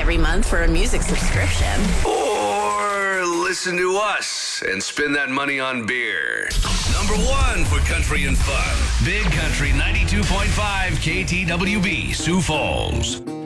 every month for a music subscription. Or listen to us and spend that money on beer. Number one for country and fun. Big Country 92.5 KTWB, Sioux Falls.